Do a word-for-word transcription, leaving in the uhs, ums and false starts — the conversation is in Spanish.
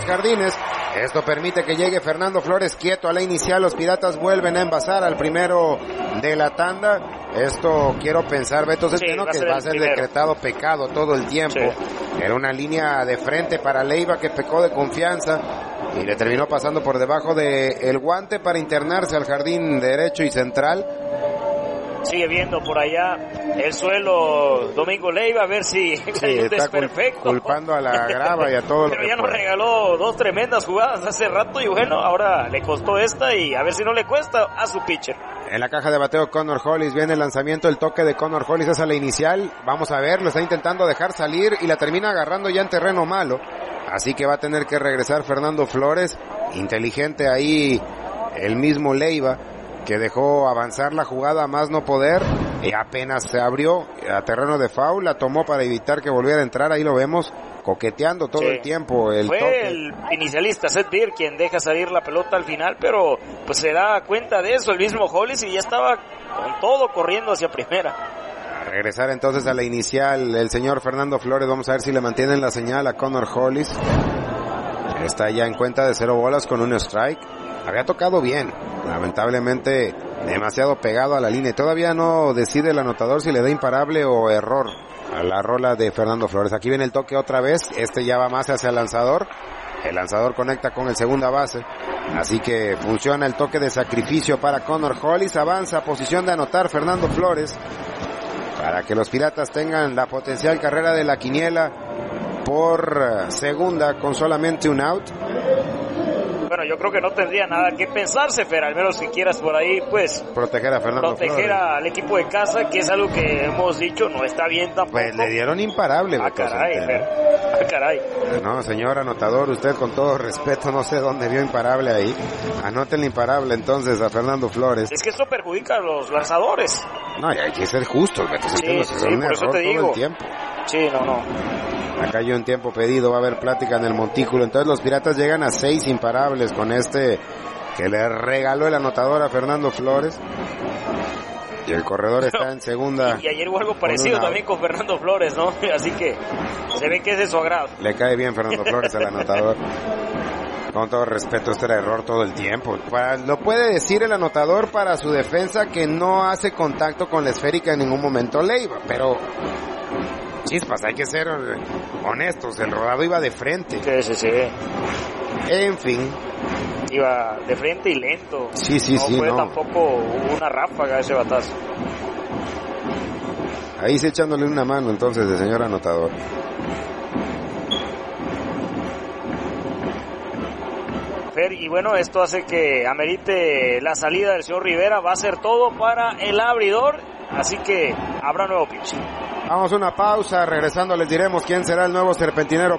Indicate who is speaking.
Speaker 1: los jardines. Esto permite que llegue Fernando Flores quieto a la inicial. Los Piratas vuelven a envasar al primero de la tanda. Esto quiero pensar, Beto Centeno, sí, que va a ser primero. Decretado pecado todo el tiempo. Sí. Era una línea de frente para Leiva que pecó de confianza y le terminó pasando por debajo del guante para internarse al jardín derecho y central.
Speaker 2: Sigue viendo por allá el suelo Domingo Leiva a ver si
Speaker 1: sí, está perfecto. Culpando a la grava y a todo.
Speaker 2: Pero
Speaker 1: lo
Speaker 2: ya
Speaker 1: que
Speaker 2: nos
Speaker 1: puede.
Speaker 2: Regaló dos tremendas jugadas hace rato y bueno, ahora le costó esta y a ver si no le cuesta a su pitcher.
Speaker 1: En la caja de bateo Connor Hollis viene el lanzamiento, el toque de Connor Hollis es a la inicial. Vamos a ver, lo está intentando dejar salir y la termina agarrando ya en terreno malo. Así que va a tener que regresar Fernando Flores. Inteligente ahí el mismo Leiva, que dejó avanzar la jugada a más no poder, y apenas se abrió a terreno de foul, la tomó para evitar que volviera a entrar. Ahí lo vemos coqueteando todo sí. el tiempo. El
Speaker 2: Fue
Speaker 1: toque.
Speaker 2: El inicialista Seth Beer quien deja salir la pelota al final, pero pues se da cuenta de eso el mismo Hollis y ya estaba con todo corriendo hacia primera.
Speaker 1: A regresar entonces a la inicial el señor Fernando Flores. Vamos a ver si le mantienen la señal a Connor Hollis. Está ya en cuenta de cero bolas con un strike. Había tocado bien, lamentablemente demasiado pegado a la línea. Todavía no decide el anotador si le da imparable o error a la rola de Fernando Flores. Aquí viene el toque otra vez, este ya va más hacia el lanzador. El lanzador conecta con el segunda base, así que funciona el toque de sacrificio para Connor Hollis. Avanza a posición de anotar Fernando Flores para que los Piratas tengan la potencial carrera de la quiniela por segunda con solamente un out.
Speaker 2: Bueno, yo creo que no tendría nada que pensarse, Fer, al menos si quieras por ahí, pues...
Speaker 1: Proteger a Fernando
Speaker 2: Proteger
Speaker 1: Flores.
Speaker 2: al equipo de casa, que es algo que hemos dicho, no está bien tampoco.
Speaker 1: Pues le dieron imparable.
Speaker 2: Ah, caray, Fer. Ah, caray.
Speaker 1: No, señor anotador, usted con todo respeto, no sé dónde vio imparable ahí. Anótenle imparable entonces a Fernando Flores.
Speaker 2: Es que esto perjudica a los lanzadores.
Speaker 1: No, y hay que ser justos, Beto.
Speaker 2: Sí, sí, sí, por eso te digo.
Speaker 1: Todo el tiempo.
Speaker 2: Sí, no, no.
Speaker 1: Acá hay un tiempo pedido, va a haber plática en el montículo. Entonces los Piratas llegan a seis imparables con este que le regaló el anotador a Fernando Flores. Y el corredor está en segunda.
Speaker 2: Y, y ayer hubo algo parecido también con Fernando Flores, ¿no? Así que se ve que es de su agrado.
Speaker 1: Le cae bien Fernando Flores al anotador. Con todo respeto, este era error todo el tiempo. Para, lo puede decir el anotador para su defensa que no hace contacto con la esférica en ningún momento Leiva, pero... Chispas, hay que ser honestos, el rodado iba de frente.
Speaker 2: Sí, sí, sí.
Speaker 1: En fin.
Speaker 2: Iba de frente y lento.
Speaker 1: Sí, sí,
Speaker 2: no
Speaker 1: sí.
Speaker 2: Fue
Speaker 1: no fue
Speaker 2: tampoco una ráfaga ese batazo.
Speaker 1: Ahí sí echándole una mano entonces de señor anotador.
Speaker 2: Fer, y bueno, esto hace que amerite la salida del señor Rivera. Va a ser todo para el abridor, así que habrá nuevo pitch.
Speaker 1: Vamos a una pausa, regresando les diremos quién será el nuevo serpentinero